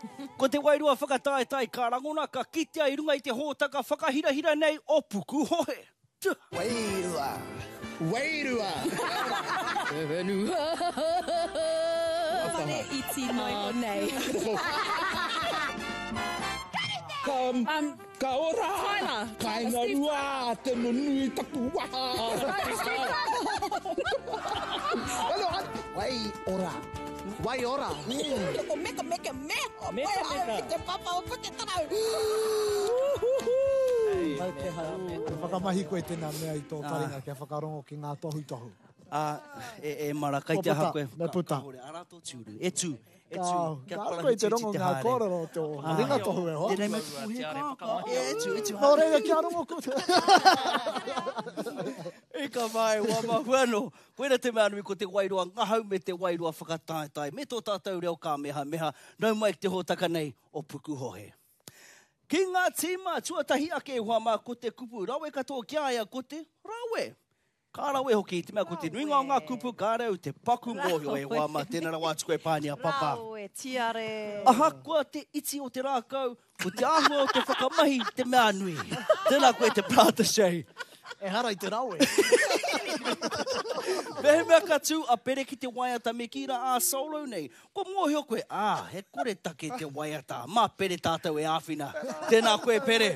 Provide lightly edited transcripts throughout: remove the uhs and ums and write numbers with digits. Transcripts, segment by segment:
Ko te wairua whakataetai ka rangona ka kitea I runga I te hōtaka whakahirahira nei o puku hohe. Wairua. Wairua. Whenua. Whare iti noi o nei. Ka ora. Tyler. Kainga rua te nunui taku waha. Wai ora. Wai ora. O meka meka meho. Meka. Te papa o puke tarau. Whakamahi koe tēnā mea I tō taringa kia whakarongo ki ngā tohu tohu. E mara, kai te aha koe. Nei puta. Arato tiuru. E tū. Ka koe te rongo ngā kōrero tō ringa tohu e hoa. Tēnei me kuhi ka. E tū. Nō reira kia rongo ko te. E ka mai, wā mahuano. Koera te mea nui ko te wairua ngahau me te wairua whakataetai. Me tō tātou reo ka meha. Nau mai te hōtaka nei o puku hohe. Ki ngā tīma tuatahi ake hoa mā ko te kupu. Rawe katoa kia aia ko te rawe. Ka rawe hoki te mea ko te nuinga o ngā kupu ka rau te paku ngohio e hoa mā tēnara wātu koe pānia papa. Rawe, tiare. Aha kua te iti o te rākau. Ko te ahua o te whakamahi te mea nui. Tēnā koe te prata shei. E hara I te rawe. Mehe mea katu a pere ki te waiata me ki ra a solo nei. Ko mōhio koe, he kore take te waiata. Mā pere tātou e āwhina. Tēnā koe pere.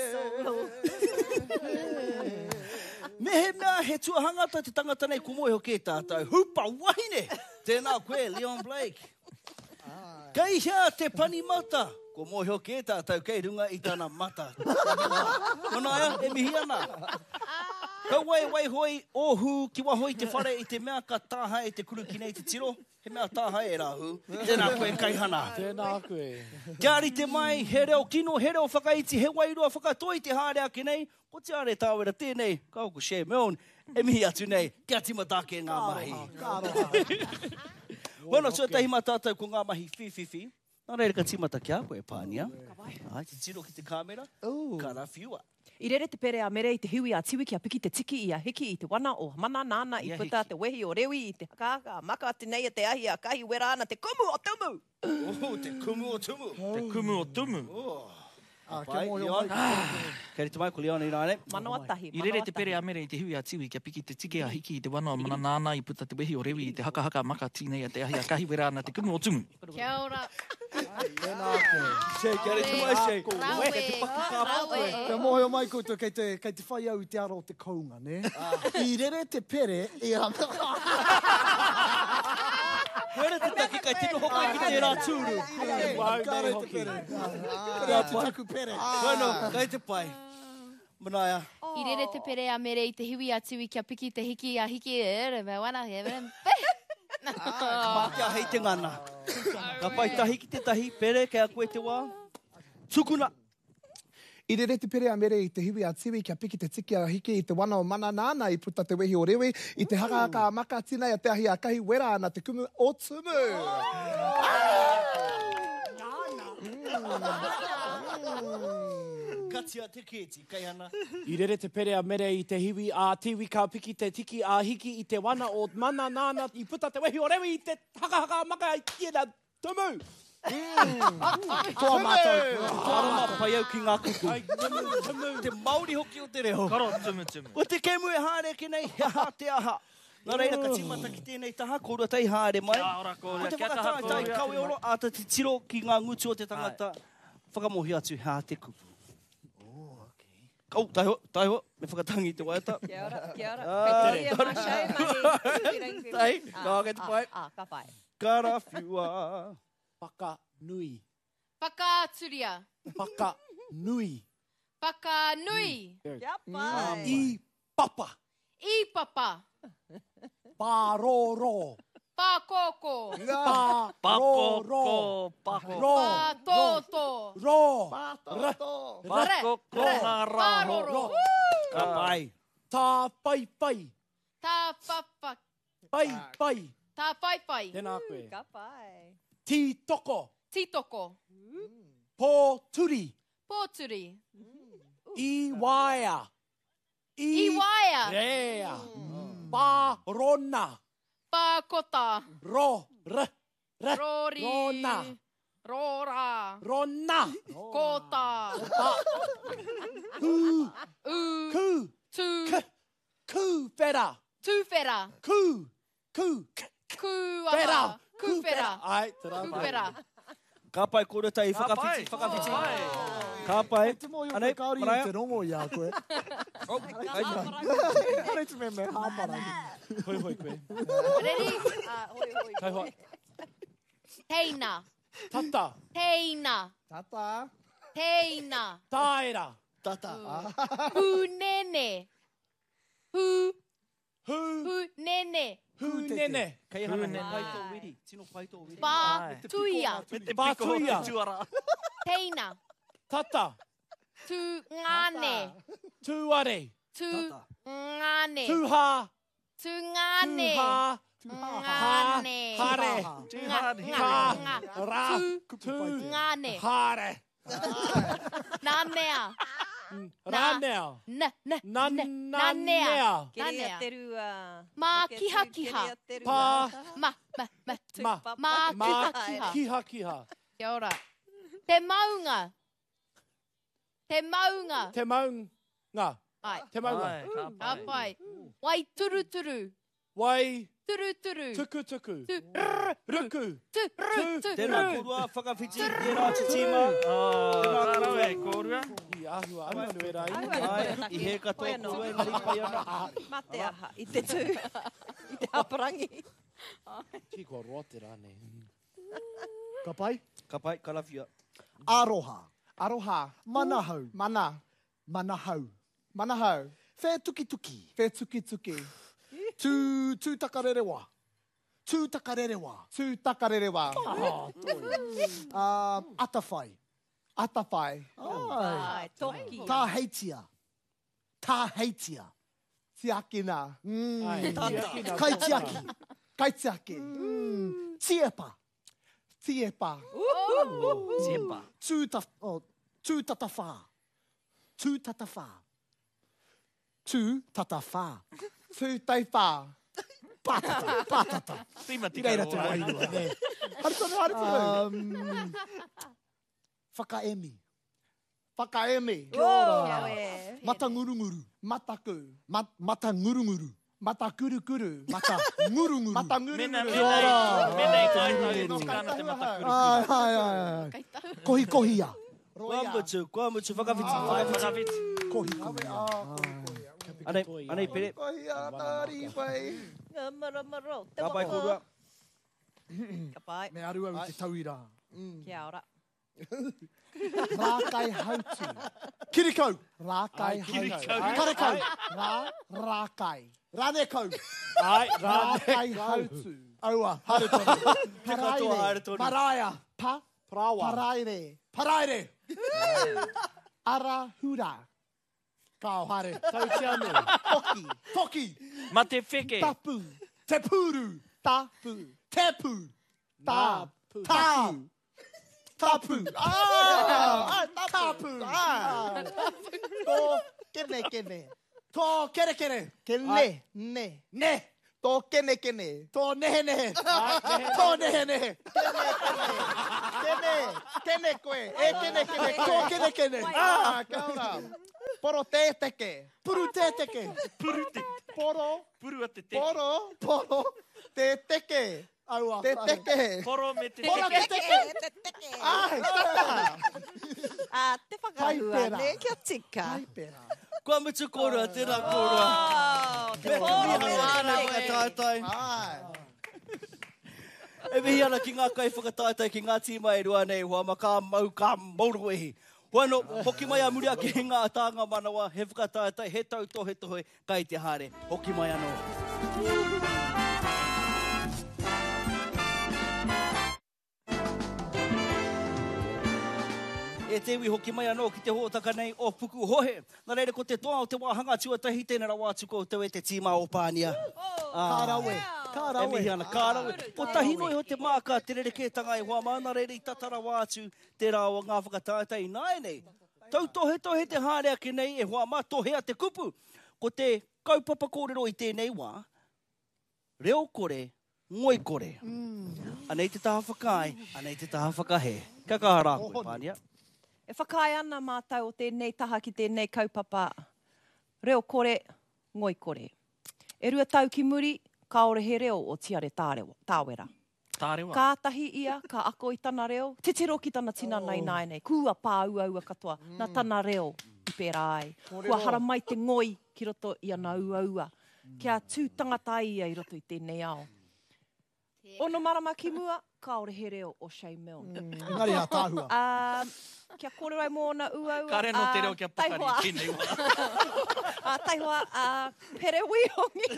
Mehe mea he tuahangata te tangata nei ko mōhio ke tātou. Hupa wahine. Tēnā koe, Leon Blake. Kei hea te pani mata. Ko mōhio ke tātou kei runga I tāna mata. Konaia, e mihi ana. Kau wai hoi ohu ki wahoi te whare I te mea ka tāha e te kuru ki nei te tiro. He mea tāha e rahu. Tēnā koe kaihana. Tēnā koe. Kia ari te mai, he reo kino, he reo whakaiti, he wairua whakatoi te hārea ki nei. Ko te are tāwera tēnei, kau ko share meon, e mihi atu nei, kia timatake ngā mahi. Wana sua tahi mā tātou ko ngā mahi whiwhiwhi. Nā reira ka timata kia koe pānia. Ai, te tiro ki te kāmera. Karawhiua. I rere te pere a mere I te hiwi a tiwi ki a piki te tiki I a hiki I te wana o mana nana I puta te wehi o rewi I te hakaka maka te nei a te ahi a kahi wera ana te kumu o tumu. Te kumu o tumu. Te kumu o tumu. Kia mōhio mai. Kei te mai ko Leona I rāne. Manoa tahi. I rere te pere a mere I te hiwi a tiwi kia piki te tiki a hiki I te wana o mana nāna I puta te wehi o rewi I te haka maka tīnei a te ahi a kahi wera ana te kumu o tumu. Kia ora. Tēnā koe. Shei, kia re te mai, Shei. Rawe, rawe. Kia mōhio mai koutou kei te whai au I te aro o te kounga, ne? I rere te pere I a... Koera te taki kai tino hoko ki te rā tūru. Ka re te pere. Ka te taku pere. Bueno, kai te pai. Manaia. I rere te pere a mere I te hiwi a tiwi kia piki te hiki a hiki e me wana he me. Mā kia hei te ngana. Ka pai tahi ki te tahi, pere kia koe te wā. Tukuna. I rere te pere a mere I te hiwi a tiwi kia piki te tiki a hiki I te wana o mana nāna I puta te wehi o rewe I te haka a maka tina I te ahi a kahi wera ana te kumu o tumu. Katia te kēti, kai ana. I rere te pere a mere I te hiwi a tiwi ka piki te tiki a hiki I te wana o mana nāna I puta te wehi o rewe I te haka maka I tiena tumu. Toa mātou. Arama pai au ki ngā kuku. Te Māori hoki o te reo. Karo, tumu. O te kemu e hāre ki nei, ha te aha. Nā reira ka timata ki tēnei taha, korua tei hāre mai. Kia ora kōrua, Ko te kia taha whakatātai kōrua. kau e oro, ata te tiro ki ngā ngutu o te tangata. Whakamohi atu hā te kupu. Kau, taiho, me whakatangi te waiata. Kia ora, kia ora. Kei te mahi. Tai, nā kei te pai. Ka pai. Karawhiua. Paka nui. Pakaturia. Paka nui. Paka nui. Kia pai. I papa. I papa. Pāroro. Pakoko. Pāroro. Ro. Patoto. Ro. Pakoko ngā rāho. Ka pai. Tā pai pai. Tā papa. Pai pai. Tā pai pai. Tēnā koe. Ka pai. Tī toko. Titoko. Pōturi. Pōturi. I waia. I waia. Rea. Pārona. Pākota. Ro. Ra. Ra. Rori. Rona. Rora. Rona. Kota. Ku. U. Tu. Ku. Whera. Tuwhera. Ku. Kuaha. Kuwhera. Ai, te rā. Kuwhera. Ka pai kore tai whakawhiti. Whakawhiti. Ka pai. Te mo i o Anei, kaori Maraia. i te rongo i a koe. Kare te me hāmarani. Hoi hoi koe. Ready? Kai hoa. Teina. Tata. Teina. Tata. Teina. Taera. Tata. Hunene. Hu. Hu. Hunene. Hu nene. Kei hana ne pai tō wiri. Tino pai tō wiri. Ba. Tuia. Bātuia. Teina. Tata. Tu ngane. Tuare. Tu ngane. Tuha. Tu ngane. Tuha. Ngane. Hare. Nga. Ra. Tu ngane. Hare. Nanea. Ranea. Nanea. Kerea te rua. Ma kiha kiha. Pa. Ma kiha kiha. Kiha kiha. Kia ora. Te maunga. Te maunga. Te maunga. Ai. Te maunga. Ka pai. Wai turu turu. Wai. Turu turu. Tuku tuku. Tu. Ruku. Tu. Tu. Tēnā korua, whakawhiti, tēnā titima. Tēnā korua. I ahua ana nu e rai. Ai, I he katoa korua e ngari pai ana. Mate aha, i te tū. I te haparangi. Ki kua roa te rane. Ka pai? Ka pai, ka lawhia. Aroha. Aroha. Manahau. Mana. Manahau. Manahau. Whē tuki tuki. Whē tuki tuki. Tū takarerewa. Tū takarerewa. Tū takarerewa. Atawhai. Atawhai. Ai, toki. Tā heitia. Tā heitia. Tiakina. Ai, Kai tiaki. Kaitiaki. Tiepa. Tiepa. Tiepa. Tūtatawha. Tūtatawha. Tūtatawha. Tūtaiwha. Pātata. Tima tika Reira te roa. wairua. Haritonu. Whakaemi. Whakaemi. Kia ora. Kia we. Mata ngurunguru. Mataku. Mata ngurunguru. Mata kurukuru. Mata ngurunguru. Mata Mena, ngurunguru. Kia ora. mena i kaitau e tukana te mata kuru. Ai. Kohi kohia. Kua mutu, whakawhiti, whakawhiti. Kohi kohia. Anei pere. Kohia tari wai. Maro. Ka pai korua. Ka pai. Me aru au te tauira. Kia ora. Rākai hautu. Kirikau. Rākai hautu. Karekau. Rākai. Ranekau. Ai, Rākai hautu. Aua. Haretonu. Katoa haere tonu. Maraia. Prawa. Paraire. Paraire. Arahura. Kao hare. Tau te anu. Toki. Toki. Ma te wheke. Tapu. Te puru. Tapu. Tepu. Tapu. Tā. Tapu. Tapu. Tō kene kene. Tō kere kere. Kene. Ne. Ne. Tō kene kene. Tō nehe nehe. Tō nehe nehe. Kene. Kene koe. E kene kene. Tō kene kene. Kia ora. Poro te teke. Puru te teke. Puru te. Poro. Puru a te te. Poro. Poro. Te teke. Aua. Te teke. Poro me te Poro te. te teke. Ai, tata. Te whakahua, Kaipera. ne? Kia tika. Kaipera. Kua mutu korua, tēnā korua. Oh, te Me pōro mihi me ana ana ki ngā koe. tātai. E mihi ana ki ngā kai whakatātai ki ngā tīma e rua nei, hoa ma kā mauru ehi. Hoa no, hoki mai a muri a ki ngā tānga manawa, he whakatātai, he tau tohe tohe, kai te hare. Hoki mai anō. E te iwi hoki mai anō ki te hōtaka nei o puku hohe. Nā reire ko te toa o te wāhanga tuatahi tēnā rā wātuko o te we te tīma o Pānia. Kārawe. E mihi ana, kārawe. O tahi noi ho te māka te rerekētanga i hoa maana reire i tatara wātu te rā o ngā whakatātai nāe nei. Tau tohe te hārea ki nei e hoa mā tohea te kupu. Ko te kaupapa kōrero i tēnei wā, reo kore, ngoi kore. anei te taha whakai, anei te taha whakahe. Ka kahara koe, Pānia. E whakai ana mātou o tēnei taha ki tēnei kaupapa. Reo kore, ngoi kore. E rua tau ki muri, kaore he reo o tiare tāwera. Tārewa. Kātahi ia, ka ako i tana reo. Titiro ki tana tina nei nei. Kua pā ua katoa. Nā tana reo i pērā ai. Kua hara mai te ngoi ki roto i ana ua. Kia tū tangata ia i roto i tēnei ao. Ono marama ki mua, kaore he reo o Shea Milne. Engari a tāhua. Kia kōrero ai mōna ua. Kare no te reo kia pakari tēnei wā. Taihua, pere wihongi.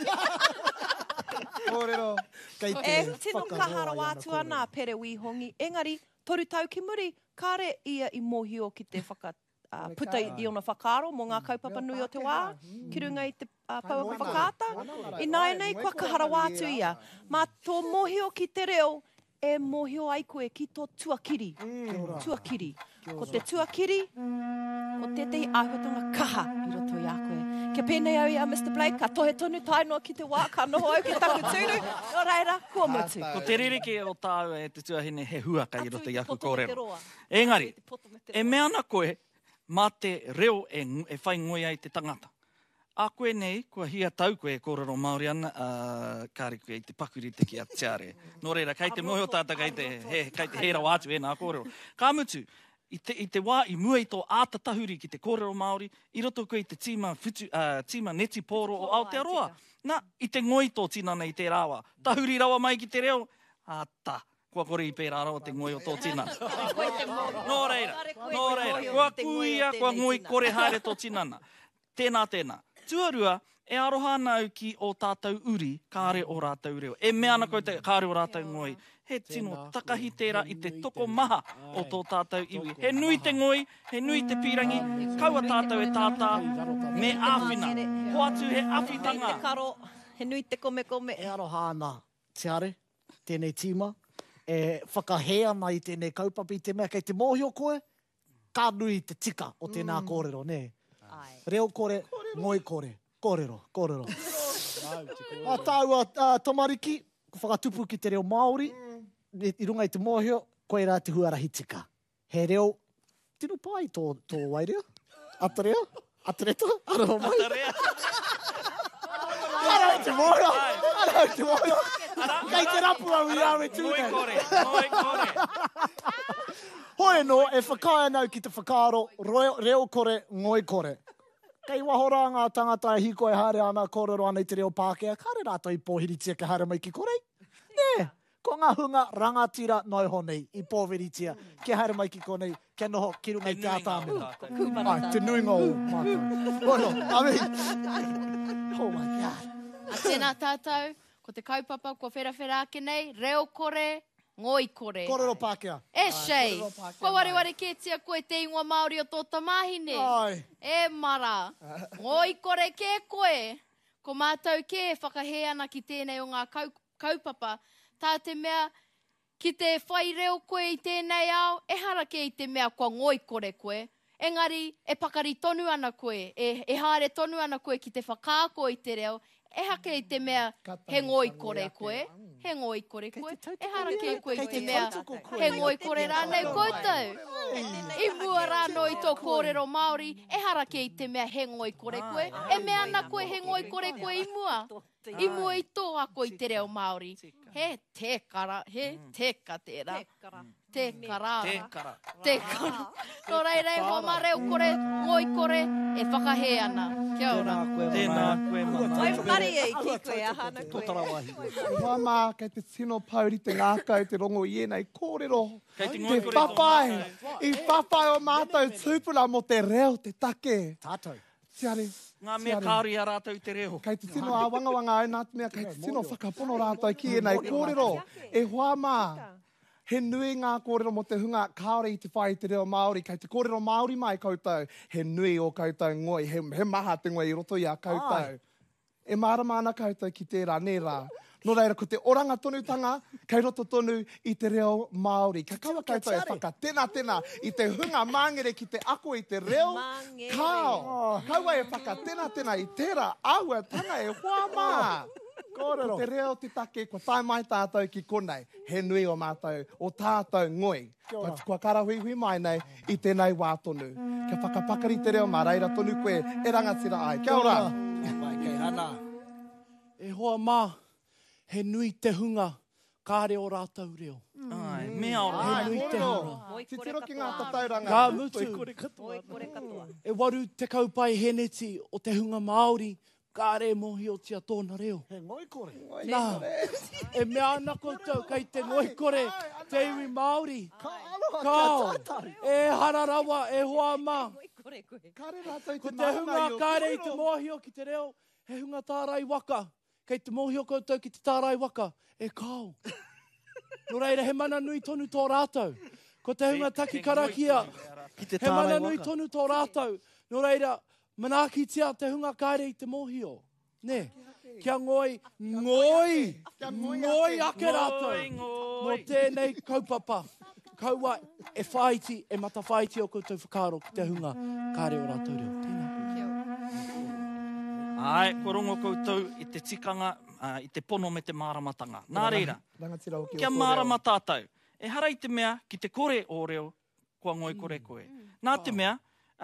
Kōrero. Kei te Tino kahara wātu ana pere wihongi. Engari, toru tau ki muri, kare ia i mōhio ki te puta i ona whakaaro mō ngā kaupapa nui o te wā, ki runga i te pauaka whakaata. I nei, kua kahara wātu ia. Mā tō mōhio ki te reo, e mōhio ai koe ki tō tuakiri. Tuakiri. Ko te tuakiri, ko tētahi āhuatanga kaha i roto i a koe. Kia pēnei au ia, Mr. Blake, ka tohe tonu tainoa ki te wā, ka noho au ki taku tūru. Nō reira, kua mutu. Ko te rereke o tāua e te tuahine he huaka i roto i aku kōrero. Engari, e mea ana koe, mā te reo e whai ngoi ai te tangata. A koe nei, kua hia tau koe kōrero Māori ana, kāre koe i te pakuri te ki a tiare. Nō reira, kei te moho tāta, kei te hera wātu e nā kōrero. Ka mutu, i te wā i mua i tō ātatahuri ki te kōrero Māori, i roto koe i te tīma neti pōro o Aotearoa. Nā, i te ngoi tō tinana i te rāwa. Tahuri rawa mai ki te reo, āta. Kua kore i pērā rawa te ngoi o tō tinana. Nō reira, kua kuia, kua ngoi kore haere tō tinana. Tēnā. Tuarua, e aroha nau ki o tātou uri, kāre o rātou reo. E mea ana koe te kāre o rātou ngoi. He tino takahi tērā i te toko maha o tō tātou iwi. He nui te ngoi, he nui te pirangi, kaua tātou e tātā, me āwhina. Hoatu he awhitanga. He nui te kome. E aroha ana, tiare, tēnei tīma. E whakahe ana i tēnei kaupapa i te mea. Kei te mōhio koe, ka nui te tika o tēnā kōrero, ne? Reo kore, ngoi kore. Kōrero. A tāua tamariki, ko whakatupu ki te reo Māori, i runga i te mōhio, koe rā te huarahi tika. He reo, tino pai tō wairea? Atarea? Atareta? Aroha mai? Atarea. Ara te mōhio! Kei te rapu au i awe tūnei. Ngoi kore. Hoi no, e whakaia nau ki te whakaaro, reo kore, ngoi kore. Kei wahora ngā tangata e hiko e haere ana kōrero ana i te reo Pākehā, kāre rātou i pōhiritia ke haere mai ki korei? Nē, ko ngā hunga rangatira noi honei i pōhiritia ke haere mai ki konei, ke noho ki runga i te ātāmera. Ai, te nui ngā o mātou. Hono, amen. Oh my God. A tēnā tātou, ko te kaupapa, ko whera ake nei, reo kore, ngoi kore. Kōrero Pākehā. E Shea, ko ware ketia koe te ingoa Māori o tō tamahine. Ai. E mara, ngoi kore ke koe, ko mātou ke whakahe ana ki tēnei o ngā kaupapa, tā te mea ki te whai reo koe i tēnei ao, e harake i te mea kua ngoi kore koe. Engari, e pakari tonu ana koe, e haere tonu ana koe ki te whakaako i te reo, e hake i te mea he ngoi kore koe. He ngoi kore koe. E harake koe i te mea he ngoi kore rānei koutou. I mua rāno i tō kōrero Māori, e harake i te mea he ngoi kore koe. E mea ana koe he ngoi kore koe i mua. I mua i tō ako i te reo Māori. He tekara, he teka tērā. Tekara. Nō reirei, hoa mā reo kore, ngoi kore, e whakahe ana. Kia ora. Tēnā koe mama. Ai mari e ki koe a hana koe. Hoa mā, kei te tino pauri te ngākau te rongo i enei kōrero. Kei te ngoi kore whawhai. I whawhai o mātou tūpuna mo te reo te take. Tātou. Tiare. Ngā mea kāri a rātou i te reo. Kei te tino a wangawanga ai nā te mea, kei te tino whakapono rātou ki enei kōrero. E hoa mā. He nui ngā kōrero mo te hunga kāore i te whai te reo Māori, kei te kōrero Māori mai koutou, he nui o koutou ngoi, he maha te ngoi i roto i a koutou. E mārama ana koutou ki tērā, nē rā. Nō reira, ko te oranga tonutanga, kei roto tonu i te reo Māori. Ka kaua koutou e whaka tēnā i te hunga māngere ki te ako i te reo kāo. Kaua e whaka tēnā i tērā aua tanga e hoa mā. Ko te reo te take, kua tae mai tātou ki konei. He nui o mātou, o tātou ngoi. Kua karahui mai nei i tēnei wā tonu. Kia whakapakari te reo mā reira tonu koe, e rangatira ai. Kia ora. Pai kei hana. E hoa mā, he nui te hunga, ka reo rātou reo. Ai, mea ora. Ai, nui te moro. Moi Te kore tiro ki ngā katoa. tatauranga. Ka mutu. Moi kore katoa. E waru te kaupai heneti o te hunga Māori, ka re mohi o tia tōna reo. He ngoi kore. Nā, e mea ana koutou kei te ngoi kore, te iwi Māori. Kao, e hararawa, e hoa mā. Moi kore koe. Kare rātou Ko te te hunga kāre i te mohio ki te reo, he hunga tārai waka. Kei te mohio koutou ki te tārai waka, e kao. No reira, he mana nui tonu tō rātou. Ko te hunga taki karakia, Ki te he mana tārai nui waka. tonu tō rātou. No reira, manaaki tia te hunga kāre i te mohio. Ne, kia ngoi, ngoi ake rātou. Mo tēnei kaupapa. Kaua e whaiti, e mata whaiti o koutou whakaro ki te hunga kāre o rātou reo. Tēnā. Ai, ko rongo koutou i te tikanga, i te pono me te māramatanga. Nā reira, Rangatira o ki o kia tō reo. mārama tātou. E hara i te mea ki te kore o reo, kua ngoi kore koe. Nā te mea,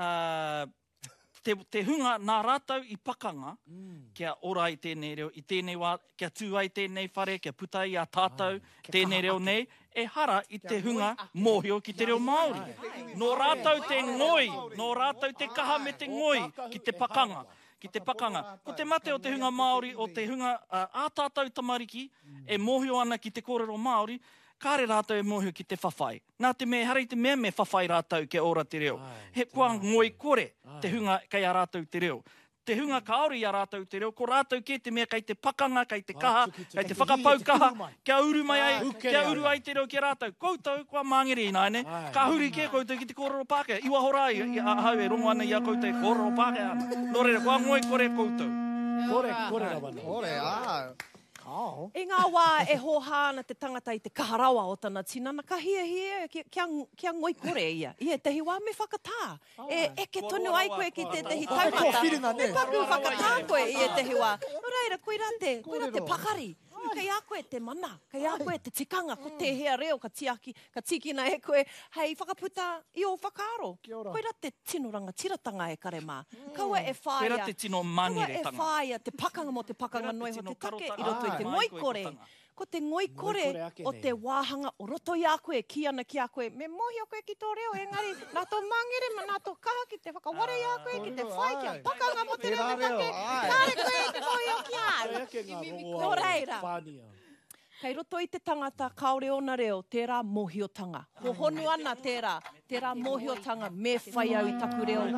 te hunga nā rātou i pakanga, kia ora i tēnei reo, i tēnei wā, kia tū ai tēnei whare, kia putai a tātou, tēnei reo nei, e hara i te hunga mōhio ki te reo Māori. Nō rātou te ngoi, nō rātou te kaha me te ngoi ki te pakanga. Ki te pakanga. Ko te mate o te hunga Māori, o te hunga ātātou tamariki, e mōhio ana ki te kōrero Māori, kāre rātou e mōhio ki te whawhai. Nā te mea, hara i te mea me whawhai rātou ke ora te reo. He kua ngoi kore te hunga kei a rātou te reo. Te hunga ka ori a rātou te reo, ko rātou ke te mea kei te pakanga, kei te kaha, kei te whakapaukaha, kia uru mai ai, kia uru ai te reo ki rātou. Koutou, kua māngere i nai, ne? Ka huri ke koutou ki te kōrero Pākehā. Iwa horai, hau e rongo ana i a koutou kōrero Pākehā ana. Nō reira, kua ngoi kore koutou. Kore rawana. Ore, Kao. E ngā wā e hohāna te tangata i te kaharawa o tana tinana, ka hia, kia ngoi kore ia. Ia, tehi wā me whakatā. E eke tonu ai koe ki te tehi taumata. whiringa, ne? Me paku whakatā koe ia tehi wā. No reira, koe rā te pakari. Kei a koe te mana, kei a koe te tikanga, ko te hea reo ka tikina e koe, hei whakaputa i o whakaaro. Koe rā te tino rangatiratanga e kare mā. Kaua e whāia. Koe rā te tino mangiretanga. Kaua e whāia te pakanga mo te pakanga noi ho te take i roto i te ngoi kore. Ko te ngoi kore o te wāhanga o roto i a koe, ki ana ki a koe. Me mohi o koe ki tō reo, engari, nā tō mangere, ma nā tō kaha ki te whakaware i a koe, ki te whai, ki a pakanga mo te reo te take. Kāre koe te mohi o ki a. Nō reira. Kei roto i te tangata kaore ona reo, tērā mohiotanga. Hohonu ana tērā mohiotanga me whai au i taku reo.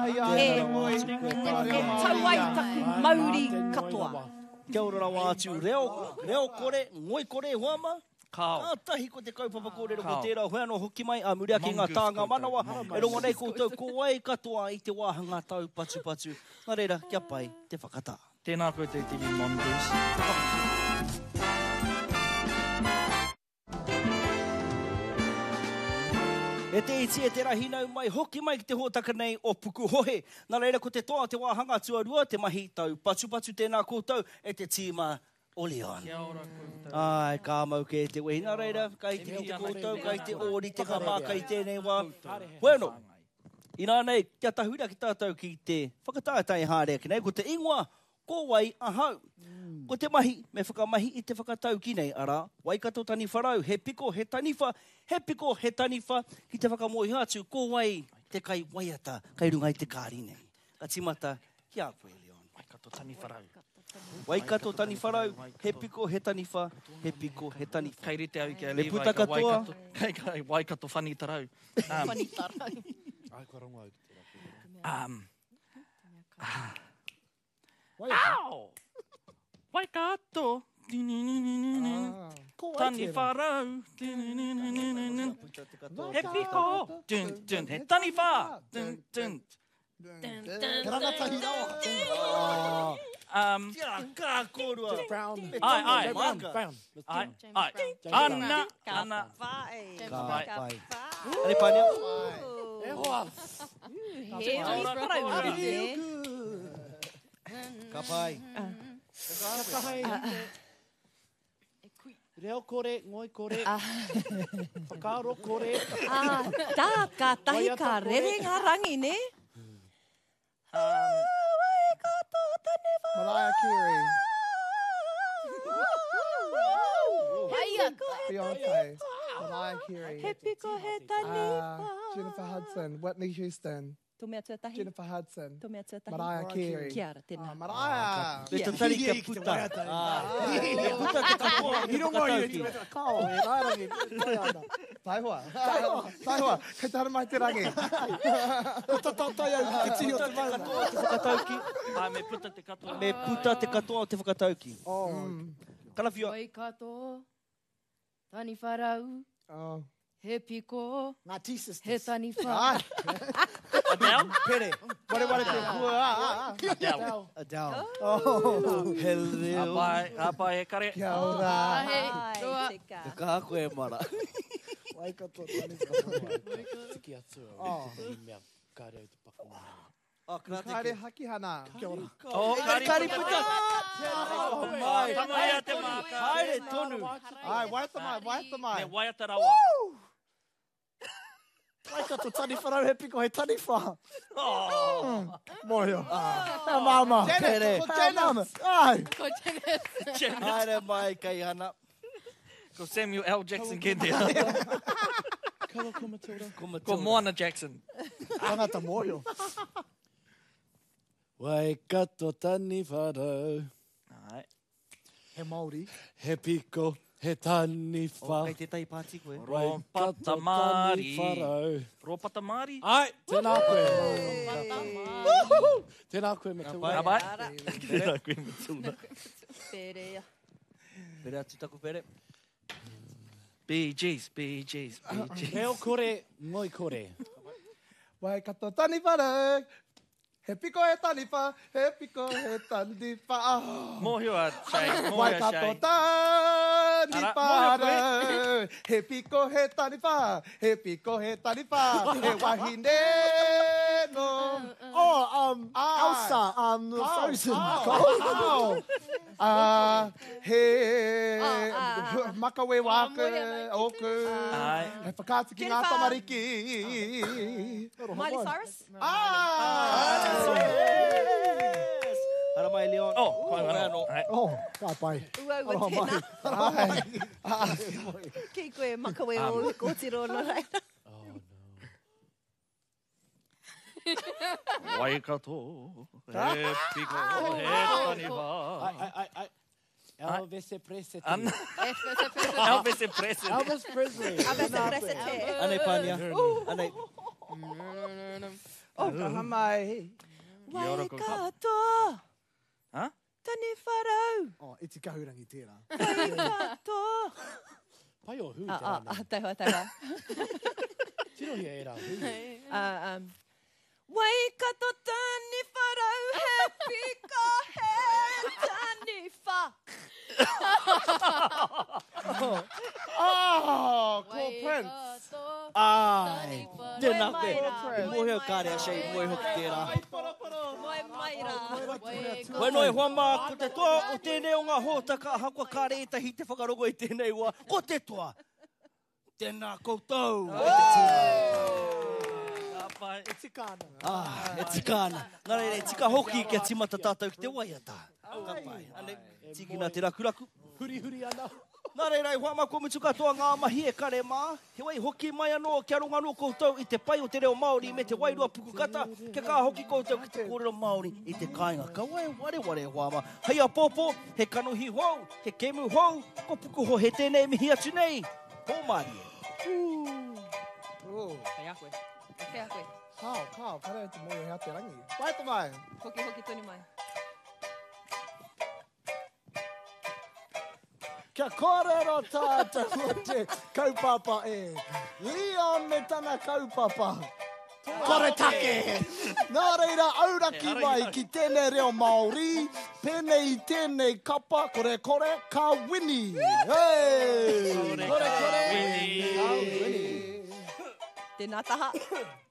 E tau ai taku mauri katoa. Kia ora rawa atu, reo kore, ngoi kore huama. Kao. Tahi ko te kaupapa kōrero ko tērā hoiano hoki mai, a muria ki ngā tāngā manawa. E rongo nei koutou ko ai katoa i te wāhanga tau patu. Nā reira, kia pai, te whakatā. Tēnā koe te TV Mondays. E te iti e te rahinau mai, hoki mai ki te hōtaka nei o puku hohe. Nā reira, ko te toa te wāhanga tuarua, te mahi tau patu tēnā koutou, e te tīma o Leon. Kia ora koutou. Ai, kā mau ke te wehi. Nā reira, kai te ki te koutou, kai te ori, te kamā, kai tēnei wā. Bueno, i nā nei, kia tahuira ki tātou ki te whakatātai hārea ki nei, ko te ingoa, ko wai ahau. Ko te mahi, me whakamahi i te whakatau ki nei, ara, waikato tani wharau, he piko, he taniwha, ki te whakamohi atu, ko wai, te kai waiata, kai rungai te kāri nei. Ka timata, kia koe, Leon. Waikato tani wharau. Waikato tani wharau, he piko, he taniwha, he piko, he taniwha. Kei rite au ki a Le Levi, puta katoa. Kai waikato whani tarau. Au! Waikato! Tani wharau! He piko! He tani wha! Rangatahi rawa. Kia kā kōrua. Ai. Brown. Ai. Ana. Ka pai. Ari pānia. E hoa. He ui parau Ka pai. Reo kore, ngoi kore. Whakaaro kore. Tā ka tahi ka rere ngā rangi, ne? Mariah Carey. Beyonce. Mariah Carey. He piko he taniwha. Jennifer Hudson. Whitney Houston. Tō mea tuatahi. Jennifer Hudson. Tō mea tuatahi. Mariah Carey. Kia ara, tēnā. Mariah. Me te tari kia puta. Kia puta te katoa te whakatauki. Kao, e rairangi. Taihoa. Taihoa. Kei tara mai te rangi. Ko tatai au ki te tiho te mauna. Katoa te whakatauki. Ai, me puta te katoa. Me puta te katoa o te whakatauki. Kalawhio. Oi kato, tani wharau, Oh. he piko, Ngā t-sisters. he tani wha. Adele? Pere. Ware te kua. Adele. Adele. Oh. Hello. Apai e kare. Kia ora. Ahe, Ai, roa. tika. Te kā koe mara. Wai kato tani whakamoa. Tiki atua. Oh. Mea kare au te pakumana. Kare haki hana. Kia ora. Oh, kari puta. Oh, mai. Tamaia te maka. Haere tonu. Ai, waita mai, waita mai. Me waiata rawa. Wai kato tani wharau he piko he tani wha. Oh. Moio. Hea mama. Tere. Hea mama. Ai. Ko Janet. Haere mai kai hana. Ko Samuel L. Jackson ke te. Kawa ko Matilda. Ko Moana Jackson. Tangata moio. Wai kato tani wharau. Ai. He Māori. He piko, he tani wha. Kei te tai pāti koe. Ro pata mari. Ro pata mari. Ai, tēnā koe. Tēnā koe Matilda. Ka bai. Tēnā koe Matilda. Perea. Pere atu taku pere. BGs, BGs, BGs. Reo kore, ngoi kore. Wai kato tani whare. He piko he tani wha. He piko he tani wha. Mōhio a Shay, Wai mōhio a kato Shay. tani Ara, whare. He piko he tani wha. He piko he tani wha. He wahine no. Oh, Elsa, Frozen. He makawe waka oku. Ai. He whakāti ki ngā tamariki. Miley Cyrus? Hara mai Leon. Oh, koe mana no. Ai. Oh, ka pai. Ua ua tēnā. Kei koe makawe o kōtiro no rai. Wai kato, he piko, he tani wā. Ai. Elvis Presley. Elvis e Presley. Elvis Presley. Abese presete. Anei pānia. Anei. O kaha mai. Wai kato. Ha? Tani wharau. Oh, iti kahurangi tērā. Wai kato. Pai o hu tēnā. Taihoa. Tino hi e rā hu. Wai kato tani wharau, he pika he tani wha. Oh, cool Wai Prince. kato, Ai. Tēnā koe. Prince. Mōhio kāre a Shay, moe hoki tērā. Moe maira. wai Wai noi hoa mā, ko te toa o tēnei o ngā hōtaka hakua kāre etahi te whakarongo i tēnei wā. Ko te toa. Tēnā koutou. Apai. E tikāna. E tikāna. Nā reire, tika hoki kia timata tātou ki te waiata. Ka pai. Ane, tiki nā te rakuraku. Huri ana. Nā reira, hoa mā komitu katoa ngā mahi e kare mā. He wai hoki mai anō, kia ronga anō koutou i te pai o te reo Māori me te wairua pukukata. Kia kā hoki koutou ki te kōrero Māori i te kāinga. Ka wai ware hoa mā. Hei a pōpō, he kanuhi hou, he kemu hou, ko puku ho he tēnei mihi atu nei. Pō Māori. Kei a koe. Kei a koe. Kao, kare te moe hea te rangi. Waita mai. Hoki toni mai. Kia kōrero tātou o te kaupapa e. Leon me tana kaupapa. Kore take! Nā reira, auraki mai ki tēnei reo Māori, pēnei i tēnei kapa, kore, ka wini! Hei! Kore, Tēnā taha.